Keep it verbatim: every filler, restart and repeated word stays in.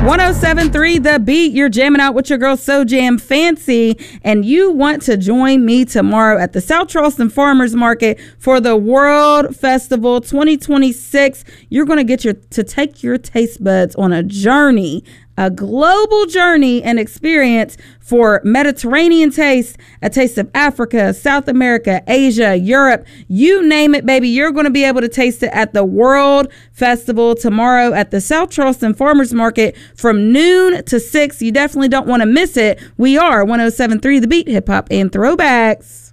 one oh seven point three The Beat. You're jamming out with your girl So Jam Fancy, and you want to join me tomorrow at the South Charleston Farmers Market for the World Festival twenty twenty-six. You're going to get your to take your taste buds on a journey, a global journey and experience for Mediterranean taste, a taste of Africa, South America, Asia, Europe, you name it, baby. You're going to be able to taste it at the World Festival tomorrow at the South Charleston Farmers Market from noon to six. You definitely don't want to miss it. We are one oh seven point three The Beat, hip hop and throwbacks.